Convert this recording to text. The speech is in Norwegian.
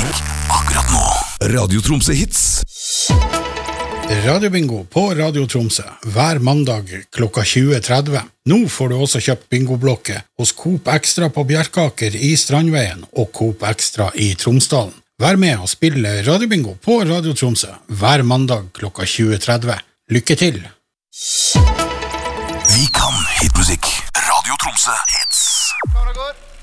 musikk akkurat nå. Radio Tromsø Hits. Radiobingo på Radio Tromsø hver mandag klokka 20:30. Nå får du også kjøpt bingoblokket hos Coop Extra på Bjerkaker i Strandveien og Coop Extra i Tromsdalen. Vær med og spille Radiobingo på Radio Tromsø hver mandag klokka 20:30. Lykke til! Vi kan hitmusikk. Radio Tromsø Hits. Klar og går.